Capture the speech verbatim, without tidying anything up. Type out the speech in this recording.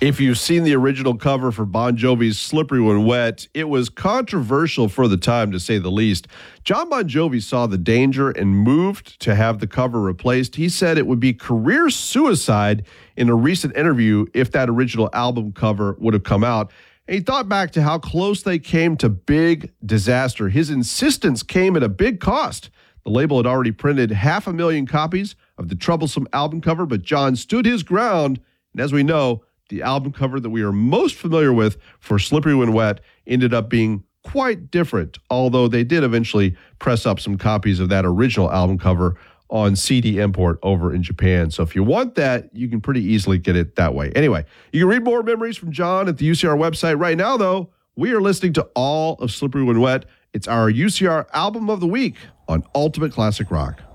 If you've seen the original cover for Bon Jovi's Slippery When Wet, it was controversial for the time, to say the least. John Bon Jovi saw the danger and moved to have the cover replaced. He said it would be career suicide in a recent interview if that original album cover would have come out. And he thought back to how close they came to big disaster. His insistence came at a big cost. The label had already printed half a million copies of the troublesome album cover, but John stood his ground. And as we know, the album cover that we are most familiar with for Slippery When Wet ended up being quite different, although they did eventually press up some copies of that original album cover on C D import over in Japan. So if you want that, you can pretty easily get it that way. Anyway, you can read more memories from John at the U C R website. Right now, though, we are listening to all of Slippery When Wet. It's our U C R Album of the Week on Ultimate Classic Rock.